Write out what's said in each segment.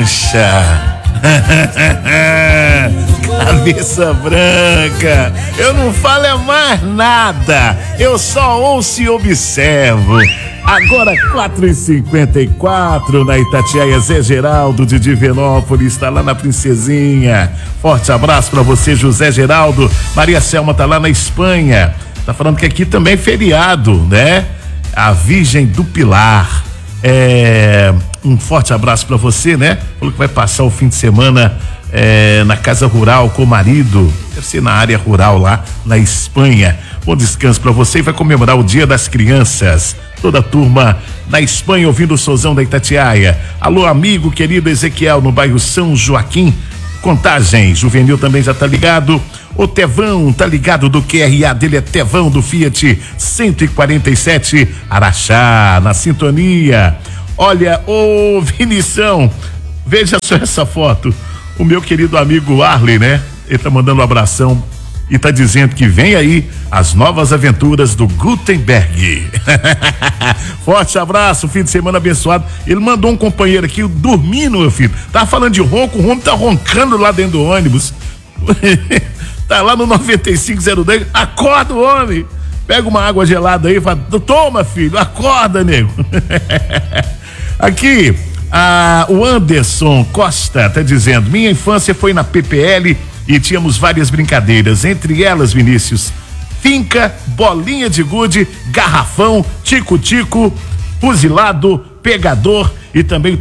Puxa. Cabeça branca, eu não falo é mais nada, eu só ouço e observo. Agora 4h54 na Itatiaia. Zé Geraldo de Divinópolis está lá na Princesinha. Forte abraço para você, José Geraldo. Maria Selma tá lá na Espanha, tá falando que aqui também é feriado, né? A Virgem do Pilar. Um forte abraço para você, né? Falou que vai passar o fim de semana na casa rural com o marido, deve ser na área rural lá na Espanha. Bom descanso para você e vai comemorar o Dia das Crianças. Toda a turma na Espanha ouvindo o Sozão da Itatiaia. Alô, amigo querido Ezequiel, no bairro São Joaquim. Contagem Juvenil também já tá ligado. O Tevão tá ligado, do QRA dele é Tevão do Fiat 147 Araxá, na sintonia. Olha, ô Vinição, veja só essa foto. O meu querido amigo Arley, né? Ele tá mandando um abração e tá dizendo que vem aí as novas aventuras do Gutenberg. Forte abraço, fim de semana abençoado. Ele mandou um companheiro aqui dormindo, meu filho. Tava falando de ronco, o homem tá roncando lá dentro do ônibus. Tá lá no 9502. Acorda o homem. Pega uma água gelada aí e fala: toma, filho, acorda, nego. Aqui, o Anderson Costa tá dizendo: minha infância foi na PPL e tínhamos várias brincadeiras, entre elas, Vinícius, finca, bolinha de gude, garrafão, tico-tico, fuzilado, pegador e também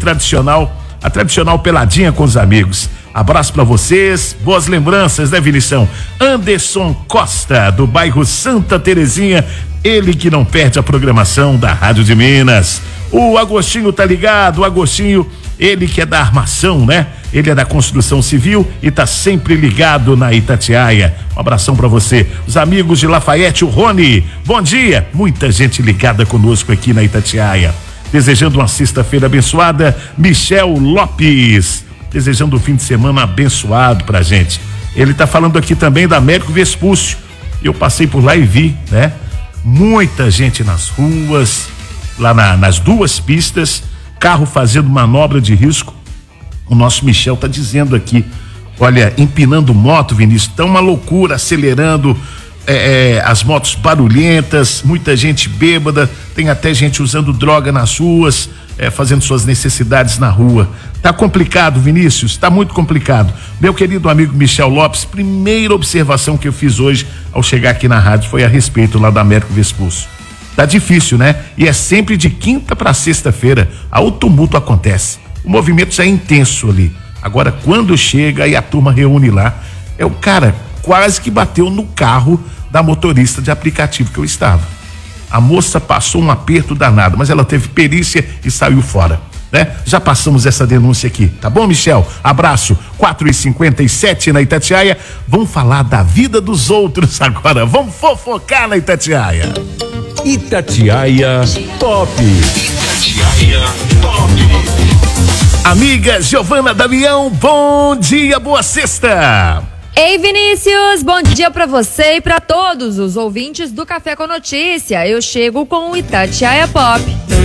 a tradicional peladinha com os amigos. Abraço pra vocês, boas lembranças, né, Vinição? Anderson Costa, do bairro Santa Terezinha, ele que não perde a programação da Rádio de Minas. O Agostinho tá ligado, o Agostinho, ele que é da armação, né? Ele é da construção civil e tá sempre ligado na Itatiaia. Um abração pra você. Os amigos de Lafayette, o Rony, bom dia. Muita gente ligada conosco aqui na Itatiaia. Desejando uma sexta-feira abençoada, Michel Lopes, desejando um fim de semana abençoado pra gente. Ele tá falando aqui também da Américo Vespúcio. Eu passei por lá e vi, né? Muita gente nas ruas, lá nas duas pistas, carro fazendo manobra de risco. O nosso Michel tá dizendo aqui, olha, empinando moto, Vinícius, tá uma loucura, acelerando, as motos barulhentas, muita gente bêbada, tem até gente usando droga nas ruas, fazendo suas necessidades na rua. Tá complicado, Vinícius, tá muito complicado. Meu querido amigo Michel Lopes, primeira observação que eu fiz hoje ao chegar aqui na rádio foi a respeito lá da Américo Vespúcio. Tá difícil, né? E é sempre de quinta para sexta-feira, o tumulto acontece. O movimento já é intenso ali. Agora, quando chega e a turma reúne lá, o cara quase que bateu no carro da motorista de aplicativo que eu estava. A moça passou um aperto danado, mas ela teve perícia e saiu fora, né? Já passamos essa denúncia aqui, tá bom, Michel? Abraço. 4h57 na Itatiaia. Vamos falar da vida dos outros agora. Vamos fofocar na Itatiaia. Itatiaia Top. Itatiaia Top. Amiga Giovana Damião, bom dia, boa sexta. Ei, Vinícius, bom dia pra você e pra todos os ouvintes do Café com Notícia. Eu chego com o Itatiaia Pop.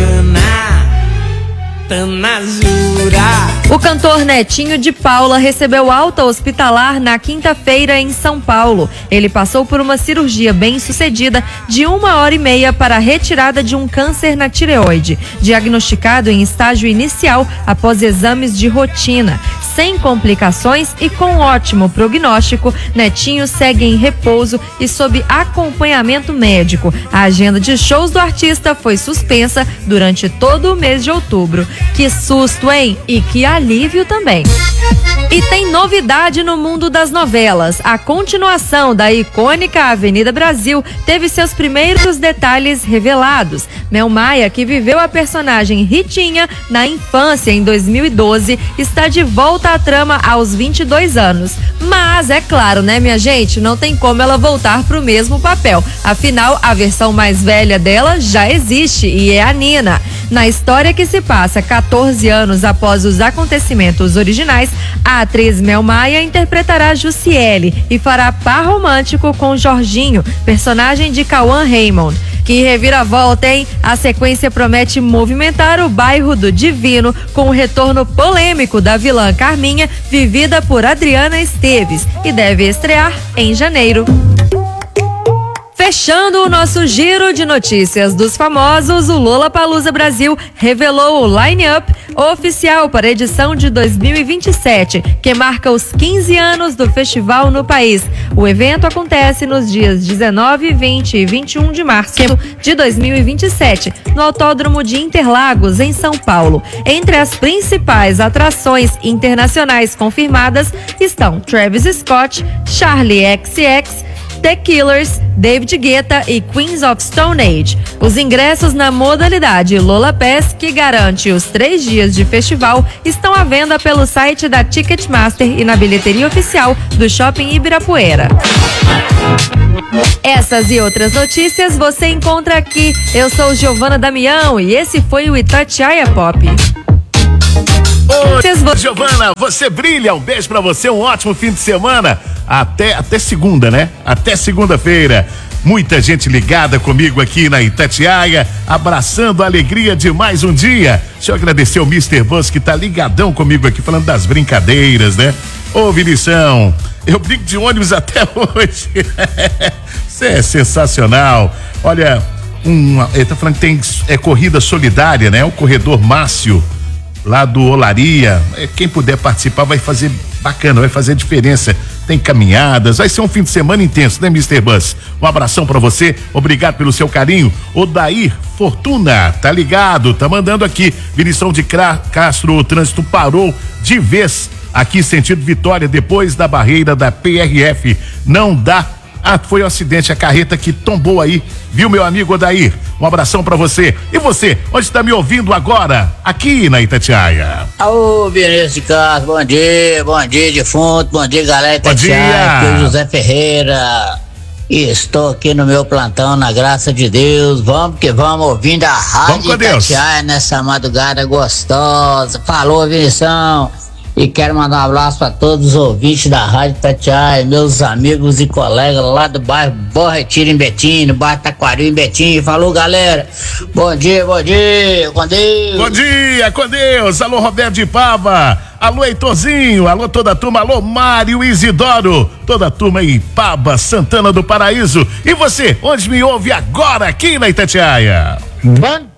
O cantor Netinho de Paula recebeu alta hospitalar na quinta-feira em São Paulo. Ele passou por uma cirurgia bem-sucedida de 1h30 para a retirada de um câncer na tireoide, diagnosticado em estágio inicial após exames de rotina. Sem complicações e com ótimo prognóstico, Netinho segue em repouso e sob acompanhamento médico. A agenda de shows do artista foi suspensa durante todo o mês de outubro. Que susto, hein? E que alívio também. E tem novidade no mundo das novelas. A continuação da icônica Avenida Brasil teve seus primeiros detalhes revelados. Mel Maia, que viveu a personagem Ritinha na infância em 2012, está de volta à trama aos 22 anos. Mas, é claro, né, minha gente, não tem como ela voltar pro mesmo papel. Afinal, a versão mais velha dela já existe e é a Nina. Na história, que se passa 14 anos após os acontecimentos originais, A atriz Mel Maia interpretará Jussiele e fará par romântico com Jorginho, personagem de Cauã Raymond. Que reviravolta, hein? A sequência promete movimentar o bairro do Divino com o retorno polêmico da vilã Carminha, vivida por Adriana Esteves, e deve estrear em janeiro. Fechando o nosso giro de notícias dos famosos, o Lollapalooza Brasil revelou o line-up oficial para a edição de 2027, que marca os 15 anos do festival no país. O evento acontece nos dias 19, 20 e 21 de março de 2027, no Autódromo de Interlagos, em São Paulo. Entre as principais atrações internacionais confirmadas estão Travis Scott, Charli XCX, The Killers, David Guetta e Queens of Stone Age. Os ingressos na modalidade Lollapass, que garante os 3 dias de festival, estão à venda pelo site da Ticketmaster e na bilheteria oficial do Shopping Ibirapuera. Essas e outras notícias você encontra aqui. Eu sou Giovana Damião e esse foi o Itatiaia Pop. Oi, Giovana, você brilha. Um beijo pra você, um ótimo fim de semana. Até segunda, né? Até segunda-feira. Muita gente ligada comigo aqui na Itatiaia, abraçando a alegria de mais um dia. Deixa eu agradecer o Mr. Bus, que tá ligadão comigo aqui, falando das brincadeiras, né? Ô, Vinição, eu brinco de ônibus até hoje. Isso é sensacional. Olha, ele tá falando que tem corrida solidária, né? O corredor Márcio, lá do Olaria. Quem puder participar vai fazer bacana, vai fazer diferença. Tem caminhadas, vai ser um fim de semana intenso, né, Mr. Bus? Um abração pra você, obrigado pelo seu carinho. Odair Fortuna, tá ligado, tá mandando aqui. Vinição de Castro, o trânsito parou de vez aqui sentido Vitória, depois da barreira da PRF. Não dá. Foi um acidente, a carreta que tombou aí, viu, meu amigo Odair? Um abração pra você. E você, onde está me ouvindo agora? Aqui na Itatiaia. Ô, Vinícius de Castro, bom dia, defunto, bom dia, galera Itatiaia. Aqui é o José Ferreira. E estou aqui no meu plantão, na graça de Deus. Vamos que vamos, ouvindo a Rádio Itatiaia nessa madrugada gostosa. Falou, Vinição. E quero mandar um abraço para todos os ouvintes da Rádio Itatiaia, meus amigos e colegas lá do bairro Bom Retiro em Betim, no bairro Taquaril em Betim. Falou, galera. Bom dia, com Deus. Bom dia, com Deus. Alô, Roberto de Pava. Alô, Heitorzinho. Alô, toda a turma. Alô, Mário Isidoro. Toda a turma em Pava, Santana do Paraíso. E você, onde me ouve agora aqui na Itatiaia? Bom